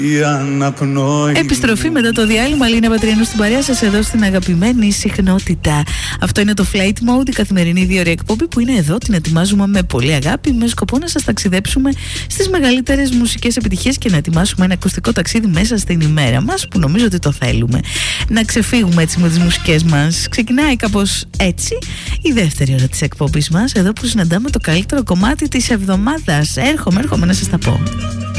Επιστροφή μετά το διάλειμμα. Λίνα Πατριανού στην παρέα σας εδώ στην αγαπημένη συχνότητα. Αυτό είναι το Flight Mode, η καθημερινή διώρια εκπομπή που είναι εδώ. Την ετοιμάζουμε με πολύ αγάπη, με σκοπό να σας ταξιδέψουμε στις μεγαλύτερες μουσικές επιτυχίες και να ετοιμάσουμε ένα ακουστικό ταξίδι μέσα στην ημέρα μας, που νομίζω ότι το θέλουμε. Να ξεφύγουμε έτσι με τις μουσικές μας. Ξεκινάει κάπως έτσι η δεύτερη ώρα της εκπομπής μας, εδώ που συναντάμε το καλύτερο κομμάτι της εβδομάδας. Έρχομαι να σας τα πω.